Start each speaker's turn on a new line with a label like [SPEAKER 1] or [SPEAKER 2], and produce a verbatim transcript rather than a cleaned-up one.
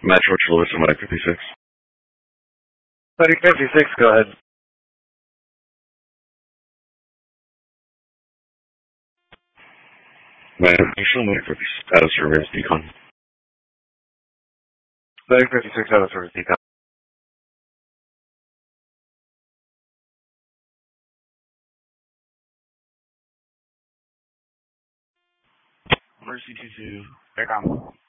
[SPEAKER 1] Metro Chillis and Medic fifty-six.
[SPEAKER 2] Medic fifty-six, go ahead.
[SPEAKER 1] Medic fifty-six, out of service, decon.
[SPEAKER 2] Medic fifty-six, out of service, decon.
[SPEAKER 3] Mercy two two, back on.